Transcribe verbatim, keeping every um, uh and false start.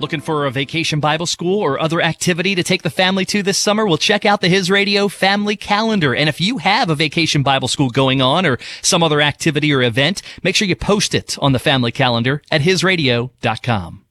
Looking for a vacation Bible school or other activity to take the family to this summer? Well, check out the His Radio Family Calendar. And if you have a vacation Bible school going on or some other activity or event, make sure you post it on the family calendar at his radio dot com.